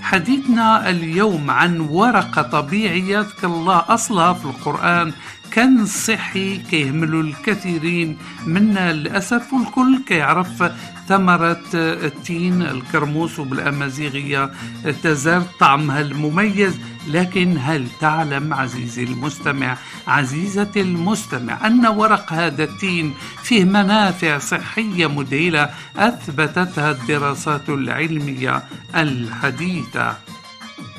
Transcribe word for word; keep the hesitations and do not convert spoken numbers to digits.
حديثنا اليوم عن ورقة طبيعية ذكر الله أصلها في القرآن كنز صحي كيهملوا الكثيرين منا للأسف، والكل كيعرف ثمرة التين الكرموس وبالأمازيغية تزر طعمها المميز. لكن هل تعلم عزيزي المستمع عزيزتي المستمع أن ورق هذا التين فيه منافع صحية مذهلة أثبتتها الدراسات العلمية الحديثة؟